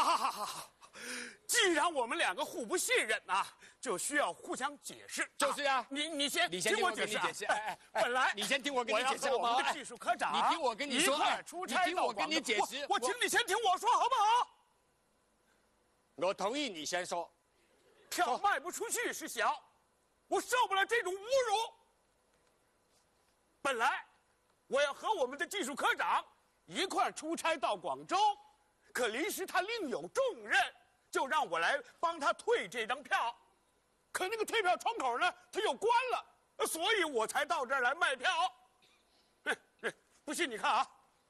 好，既然我们两个互不信任啊，就需要互相解释。 就是呀， 你先听我解释。本来你先听我跟你解释好不好？我们的技术科长， 你听我跟你说， 出差到广州，我请你先听我说好不好？ 我同意你先说。 票卖不出去是小，我受不了这种侮辱。本来我要和我们的技术科长一块出差到广州，可临时他另有重任，就让我来帮他退这张票。可那个退票窗口呢，他又关了，所以我才到这儿来卖票。不信你看啊，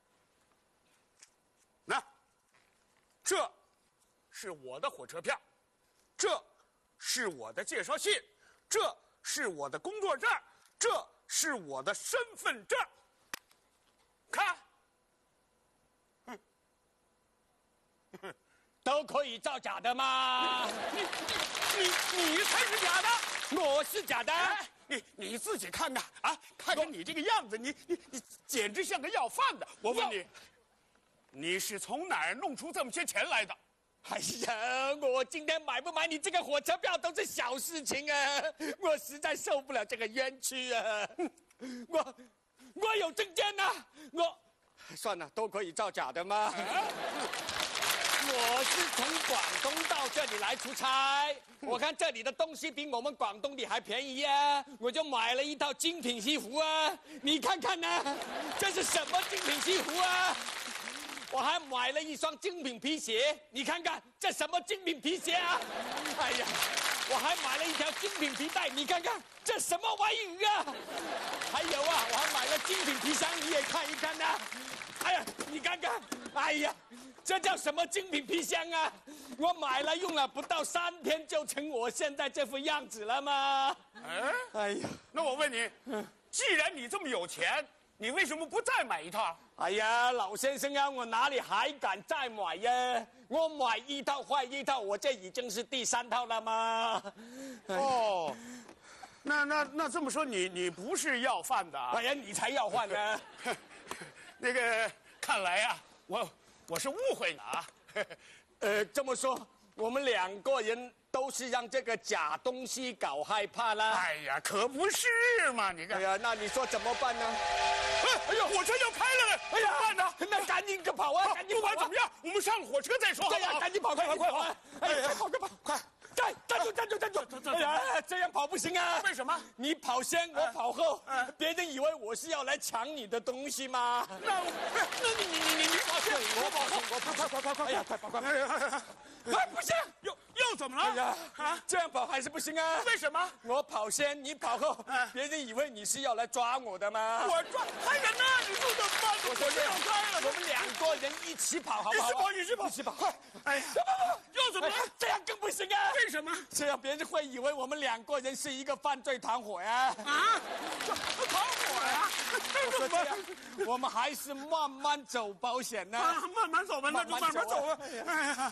那这是我的火车票，这是我的介绍信，这是我的工作证，这是我的身份证。看， 都可以造假的吗？ 你才是假的， 我是假的。 你自己看看啊，看看你这个样子，你简直像个要饭的。我问你，你是从哪儿弄出这么些钱来的？ 哎呀，我今天买不买你这个火车票都是小事情啊！我实在受不了这个冤屈啊！我有证件呐，算了，都可以造假的吗？我是从广东到这里来出差，我看这里的东西比我们广东的还便宜啊，我就买了一套精品西服啊！你看看呢，这是什么精品西服啊？我还买了一双精品皮鞋，你看看这什么精品皮鞋啊？哎呀，我还买了一条精品皮带，你看看这什么玩意啊？还有啊，我还买了精品皮箱，你也看一看呐。哎呀，你看看，哎呀，这叫什么精品皮箱啊？我买了用了不到3天就成我现在这副样子了吗？哎呀， 那我问你，既然你这么有钱，你为什么不再买一套？ 哎呀，老先生啊，我哪里还敢再买呀？我买一套换一套，我这已经是第3套了吗？ 哦，那这么说，你不是要饭的啊？ 哎呀，你才要饭呢！ 那个，看来呀，我是误会了啊。 这么说，我们2个人都是让这个假东西搞害怕啦。 哎呀，可不是嘛！你看， 哎呀，那你说怎么办呢？ 哎呀，火车要开了！哎呀，办呢？ 那赶紧跑啊！赶紧跑！ 不管怎么样，我们上火车再说。 对呀，赶紧跑！快跑！哎呀，快跑！快！站住！哎呀，这样跑不行啊！ 为什么？ 你跑先，我跑后，别人以为我是要来抢你的东西吗？ 那你跑先，我跑后，快！哎呀，快跑！ 哎，不行， 又怎么了？ 哎呀，这样跑还是不行啊！ 为什么？ 我跑先，你跑后，别人以为你是要来抓我的吗？ 我抓还人呢？你说怎么办？ 我说要开了，我们2个人一起跑，好不好？ 一起跑！快！哎呀，又怎么了？ 这样更不行啊！ 为什么？ 这样别人会以为我们2个人是一个犯罪团伙呀！ 啊，团伙呀！ 我说这样，我们还是慢慢走保险呢。 慢慢走吧，那就慢慢走吧。哎呀，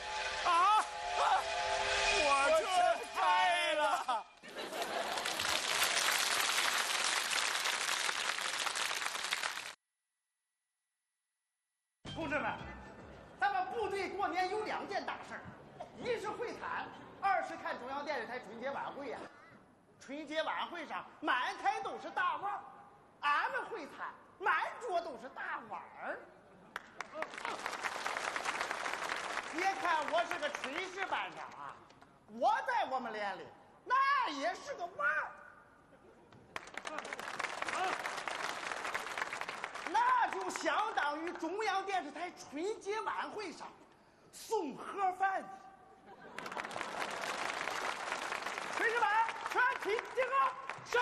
火车开了。 同志们，咱们部队过年有2件大事儿，一是会谈，2是看中央电视台春节晚会呀。春节晚会上满台都是大腕儿，俺们会谈满桌都是大碗儿。别看我是个炊事班长啊，我在我们连里那也是个腕儿。那就相当于中央电视台春节晚会上送盒饭的。炊事班全体集合。是。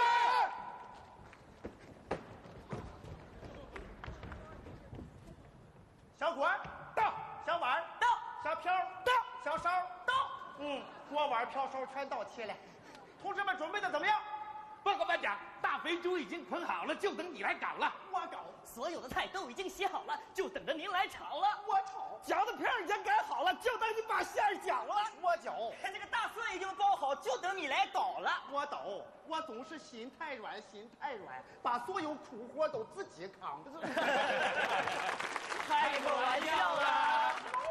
小锅到，小碗到，小瓢到，小勺到。锅碗瓢勺全到齐了。同志们准备的怎么样？ 报告班长，大肥猪已经捆好了，就等你来搞了。 我搞。 所有的菜都已经洗好了，就等着您来炒了。 我炒。 饺子皮已经擀好了，就等你把馅儿搅了。 我搅。 这个大蒜已经包好，就等你来捣了。 我捣。我总是心太软，把所有苦活都自己扛。 开个玩笑啦！